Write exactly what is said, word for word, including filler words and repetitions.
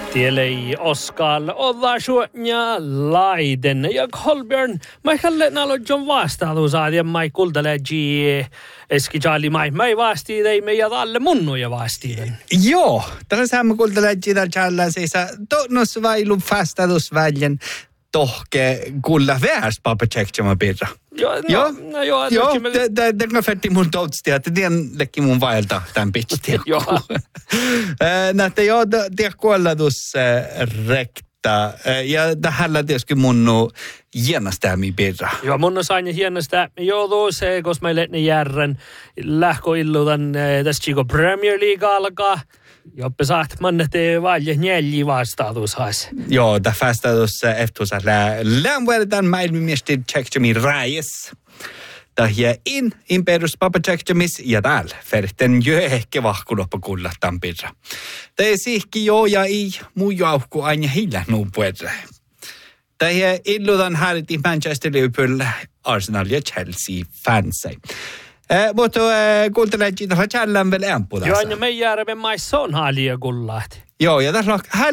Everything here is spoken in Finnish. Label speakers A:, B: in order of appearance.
A: Tielei Oskal olla suotnia laiden. Ja Kolbjörn, mä kalle nalo John vastaus ja mä kuuntele G eski Charlie mai mai vasti dei me ja alle munnuja vasti.
B: Joo, tällä mä kuuntele G Charlie seisa tonnos vailu vastaus väljen tohke kuulla väärs papacheckjama birra.
A: Joo, no, joo, no joo.
B: Joo, det det kan färdig mun toutsti, että tien lekki mun vaelta tämän pitsti.
A: Joo.
B: Näette joo, det kuollatus rekta ja tähällä tietysti munnu hienostäämi birra.
A: Joo, munnu sain hienostäämi. Joo, tuossa, koska meille ne järren lähkoillutan tässä Chico Premier League alkaa. Joppe saat mannete valje neljä vastaus haas.
B: Joo, tämä vastaus eftuus lämverdan maailmanmestari Tjeckjami Reyes. Tähän in imperius papa Tjeckjamis ja täällä verten jo ehkä vahkuloppa kuulla tampirra. Tämä sihki joo ja ei muu jauhku aina hillä nuupuerre. Tähän illudan härti Manchester Liverpool, Arsenal ja Chelsea fansei. Eh, mutta eh, kuuntelee, että tässä on vielä ämpu tässä.
A: Joo, ja me jäämme maissa on halia kullaat.
B: Joo, ja tässä on